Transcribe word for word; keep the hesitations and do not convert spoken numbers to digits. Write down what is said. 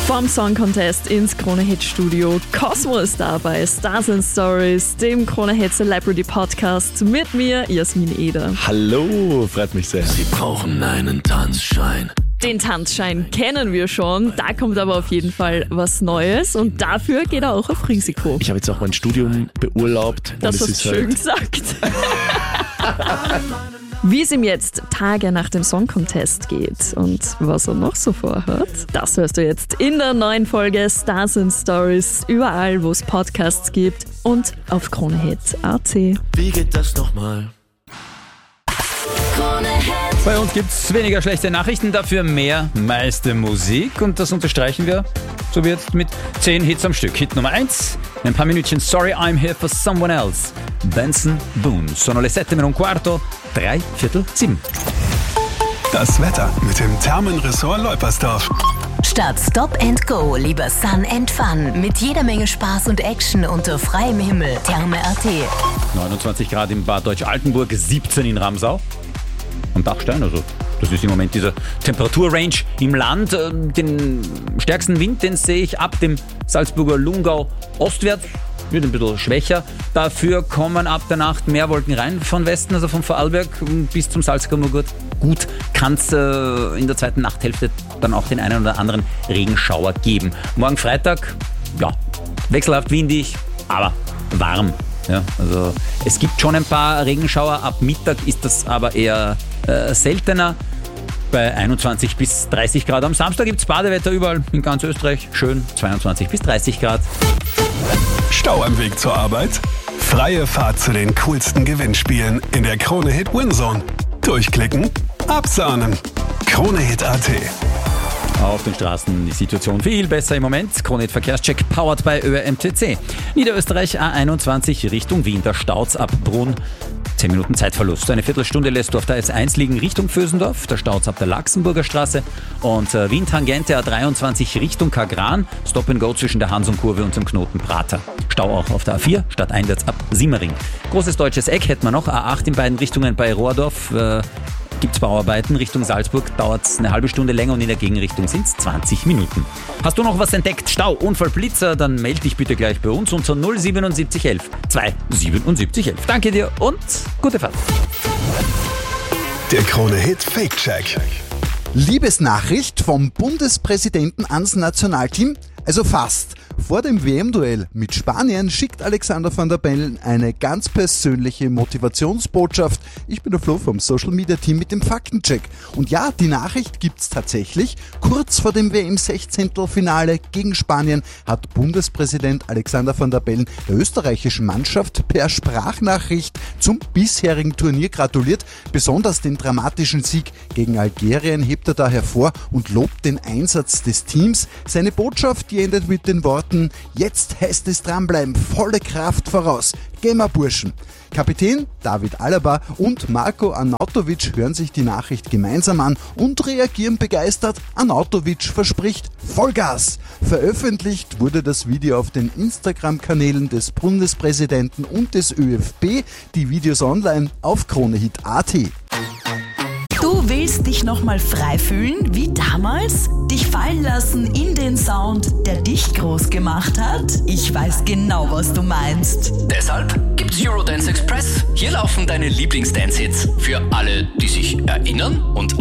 Vom Song Contest ins Krone-Hit Studio. Cosmo ist da bei Stars and Stories, dem Krone-Hit Celebrity Podcast mit mir, Jasmin Eder. Hallo, freut mich sehr. Sie brauchen einen Tanzschein. Den Tanzschein kennen wir schon, da kommt aber auf jeden Fall was Neues und dafür geht er auch auf Risiko. Ich habe jetzt auch mein Studium beurlaubt. Das hast du schön gesagt. Wie es ihm jetzt Tage nach dem Song Contest geht und was er noch so vorhat, das hörst du jetzt in der neuen Folge Stars and Stories, überall wo es Podcasts gibt und auf Krone-Hit Punkt a t. Wie geht das nochmal? Bei uns gibt es weniger schlechte Nachrichten, dafür mehr meiste Musik und das unterstreichen wir, so wie jetzt, mit zehn Hits am Stück. Hit Nummer eins, in ein paar Minütchen Sorry I'm Here for Someone Else. Benson Boone. Sono le sette meno un quarto, drei Viertel sieben. Das Wetter mit dem Thermenressort Leupersdorf. Statt Stop and Go lieber Sun and Fun mit jeder Menge Spaß und Action unter freiem Himmel. Therme Punkt a t. neunundzwanzig Grad in Bad Deutsch-Altenburg, siebzehn in Ramsau. Am Dachstein, also das ist im Moment dieser Temperaturrange im Land. Den stärksten Wind, den sehe ich ab dem Salzburger Lungau ostwärts, wird ein bisschen schwächer. Dafür kommen ab der Nacht mehr Wolken rein von Westen, also von Vorarlberg bis zum Salzkammergut. Gut kann es äh, in der zweiten Nachthälfte dann auch den einen oder anderen Regenschauer geben. Morgen Freitag, ja, wechselhaft windig, aber warm. Ja, also es gibt schon ein paar Regenschauer, ab Mittag ist das aber eher äh, seltener. Bei einundzwanzig bis dreißig Grad am Samstag gibt es Badewetter überall in ganz Österreich. Schön zweiundzwanzig bis dreißig Grad. Stau am Weg zur Arbeit? Freie Fahrt zu den coolsten Gewinnspielen in der Krone-Hit Winzone. Durchklicken, absahnen. Krone-Hit Punkt a t. Auf den Straßen die Situation viel besser im Moment. Krone-Hit Verkehrscheck powered by Ö R M T C. Niederösterreich A einundzwanzig Richtung Wien, da staut's ab Brunn. zehn Minuten Zeitverlust. Eine Viertelstunde lässt du auf der S eins liegen Richtung Vösendorf. Da staut's ab der Laxenburger Straße. Und äh, Wien-Tangente A dreiundzwanzig Richtung Kagran. Stop and Go zwischen der Hansum-Kurve und dem Knoten Prater. Stau auch auf der A vier, stadteinwärts ab Simmering. Großes deutsches Eck hätten wir noch. A acht in beiden Richtungen bei Rohrdorf. Äh, Gibt es Bauarbeiten Richtung Salzburg, dauert es eine halbe Stunde länger und in der Gegenrichtung sind es zwanzig Minuten. Hast du noch was entdeckt? Stau, Unfall, Blitzer? Dann melde dich bitte gleich bei uns unter null siebenundsiebzig elf zwei siebenundsiebzig elf. Danke dir und gute Fahrt. Der Krone-Hit Fake-Check. Liebesnachricht vom Bundespräsidenten ans Nationalteam? Also fast. Vor dem W M-Duell mit Spanien schickt Alexander Van der Bellen eine ganz persönliche Motivationsbotschaft. Ich bin der Flo vom Social-Media-Team mit dem Faktencheck. Und ja, die Nachricht gibt's tatsächlich. Kurz vor dem W M-Sechzehntelfinale gegen Spanien hat Bundespräsident Alexander Van der Bellen der österreichischen Mannschaft per Sprachnachricht zum bisherigen Turnier gratuliert. Besonders den dramatischen Sieg gegen Algerien hebt er da hervor und lobt den Einsatz des Teams. Seine Botschaft, die endet mit den Worten: Jetzt heißt es dranbleiben, volle Kraft voraus. Geh mal, Burschen. Kapitän David Alaba und Marko Arnautovic hören sich die Nachricht gemeinsam an und reagieren begeistert. Arnautovic verspricht Vollgas. Veröffentlicht wurde das Video auf den Instagram-Kanälen des Bundespräsidenten und des ÖFB. Die Videos online auf Krone-Hit Punkt a t. Du willst dich nochmal frei fühlen, wie damals? Dich fallen lassen in den Sound, der dich groß gemacht hat? Ich weiß genau, was du meinst. Deshalb gibt's Eurodance Express. Hier laufen deine Lieblings-Dance-Hits für alle, die sich erinnern und